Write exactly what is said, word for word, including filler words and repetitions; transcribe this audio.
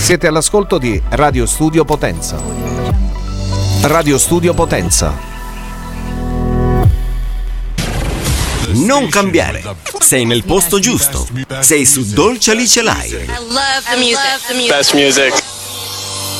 Siete all'ascolto di Radio Studio Potenza. Radio Studio Potenza. Non cambiare. Sei nel posto giusto. Sei su Dolce Alice Live. I love the music. Best music.